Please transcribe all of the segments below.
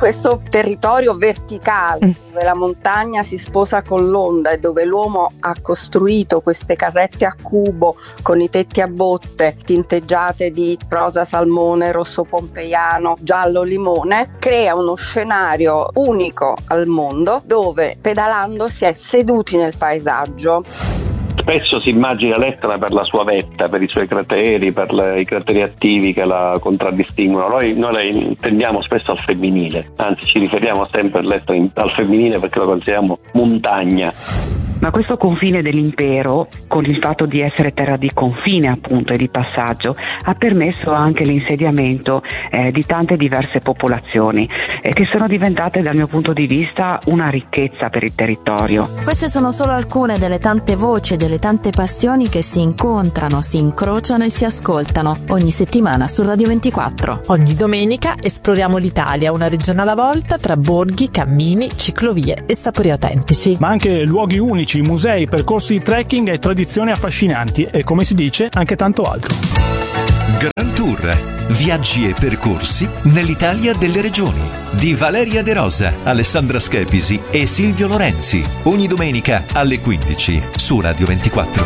questo territorio verticale dove la montagna si sposa con l'onda e dove l'uomo ha costruito queste casette a cubo con i tetti a botte tinteggiate di rosa salmone, rosso pompeiano, giallo limone, crea uno scenario unico al mondo dove pedalando si è seduti nel paesaggio. Spesso si immagina l'Etna per la sua vetta, per i suoi crateri, per i crateri attivi che la contraddistinguono. Noi la intendiamo spesso al femminile, anzi ci riferiamo sempre all'Etna al femminile perché lo consideriamo montagna. Ma questo confine dell'impero, con il fatto di essere terra di confine appunto e di passaggio, ha permesso anche l'insediamento di tante diverse popolazioni che sono diventate dal mio punto di vista una ricchezza per il territorio. Queste sono solo alcune delle tante voci e delle tante passioni che si incontrano, si incrociano e si ascoltano ogni settimana su Radio 24. Ogni domenica esploriamo l'Italia, una regione alla volta, tra borghi, cammini, ciclovie e sapori autentici. Ma anche luoghi unici, musei, percorsi di trekking e tradizioni affascinanti e, come si dice, anche tanto altro. Grand Tour, viaggi e percorsi nell'Italia delle regioni, di Valeria De Rosa, Alessandra Schepisi e Silvio Lorenzi, ogni domenica alle 15 su Radio 24.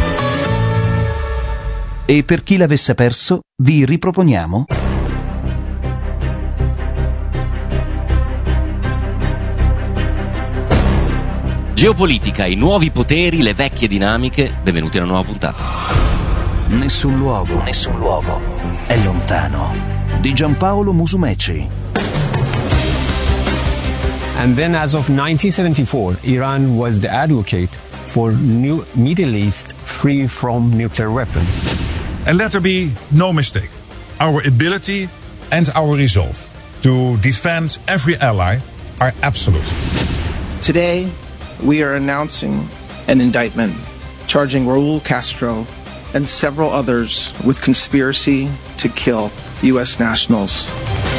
E per chi l'avesse perso, vi riproponiamo Geopolitica, i nuovi poteri, le vecchie dinamiche. Benvenuti a una nuova puntata. Nessun luogo è lontano, di Giampaolo Musumeci. And then as of 1974, Iran was the advocate for new Middle East free from nuclear weapons. And let there be no mistake. Our ability and our resolve to defend every ally are absolute. Today, we are announcing an indictment charging Raul Castro and several others with conspiracy to kill U.S. nationals.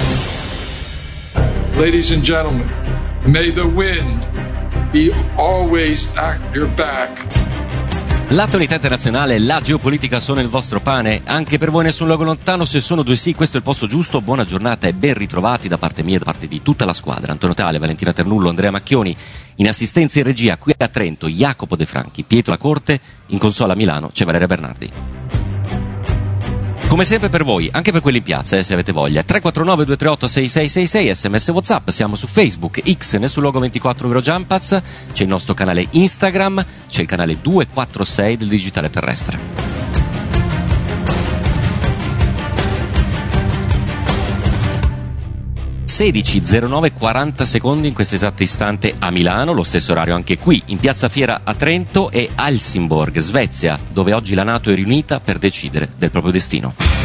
Ladies and gentlemen, may the wind be always at your back. L'attualità internazionale e la geopolitica sono il vostro pane, anche per voi nessun luogo lontano, se sono due sì, questo è il posto giusto. Buona giornata e ben ritrovati da parte mia e da parte di tutta la squadra. Antonio Tale, Valentina Ternullo, Andrea Macchioni, in assistenza in regia qui a Trento, Jacopo De Franchi, Pietro La Corte, in consola a Milano c'è Valeria Bernardi. Come sempre per voi, anche per quelli in piazza, se avete voglia. 349 238 6666, sms WhatsApp, siamo su Facebook, X, nessun luogo 24 Eurojumpaz, c'è il nostro canale Instagram, c'è il canale 246 del Digitale Terrestre. 16:09, 40 secondi in questo esatto istante a Milano, lo stesso orario anche qui in Piazza Fiera a Trento e Helsingborg, Svezia, dove oggi la NATO è riunita per decidere del proprio destino.